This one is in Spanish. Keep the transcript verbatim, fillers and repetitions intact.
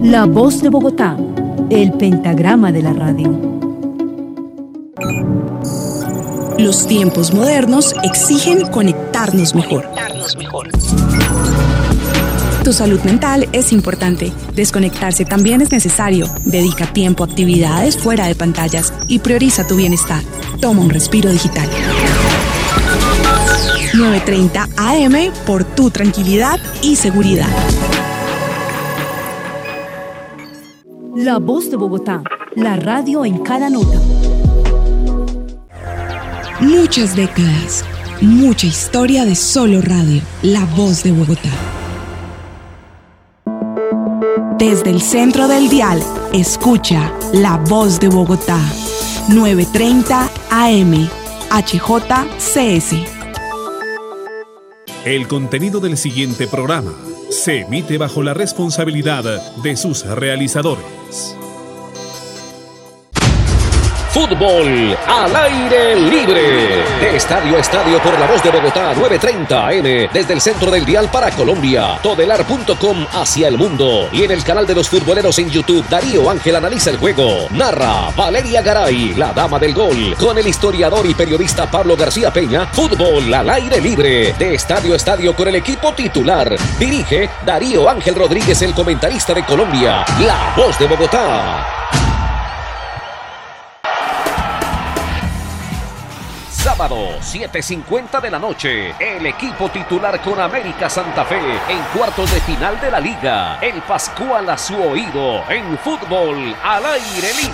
La Voz de Bogotá, el pentagrama de la radio. Los tiempos modernos exigen conectarnos mejor. Tu salud mental es importante. Desconectarse también es necesario. Dedica tiempo a actividades fuera de pantallas y prioriza tu bienestar. Toma un respiro digital. nueve treinta A M por tu tranquilidad y seguridad. La Voz de Bogotá, la radio en cada nota. Muchas décadas, mucha historia de solo radio. La Voz de Bogotá. Desde el centro del dial, escucha La Voz de Bogotá. nueve treinta A M, H J C S. El contenido del siguiente programa se emite bajo la responsabilidad de sus realizadores. Fútbol al aire libre. De estadio a estadio por La Voz de Bogotá, nueve treinta A M. Desde el centro del dial para Colombia. Todelar punto com hacia el mundo. Y en el canal de los futboleros en YouTube, Darío Ángel analiza el juego. Narra Valeria Garay, la dama del gol. Con el historiador y periodista Pablo García Peña. Fútbol al aire libre. De estadio a estadio con el equipo titular. Dirige Darío Ángel Rodríguez, el comentarista de Colombia. La Voz de Bogotá. Sábado, siete cincuenta de la noche, el equipo titular con América Santa Fe en cuartos de final de la Liga. El Pascual a su oído en Fútbol al aire libre.